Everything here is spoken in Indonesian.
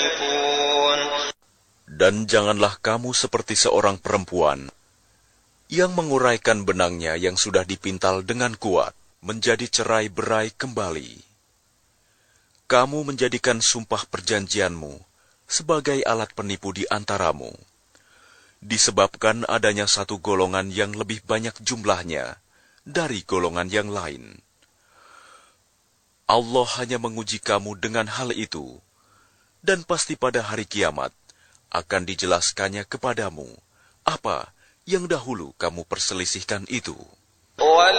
Dan janganlah kamu seperti seorang perempuan yang menguraikan benangnya yang sudah dipintal dengan kuat, menjadi cerai-berai kembali. Kamu menjadikan sumpah perjanjianmu sebagai alat penipu di antaramu, disebabkan adanya satu golongan yang lebih banyak jumlahnya dari golongan yang lain. Allah hanya menguji kamu dengan hal itu, dan pasti pada hari kiamat akan dijelaskannya kepadamu apa yang dahulu kamu perselisihkan itu.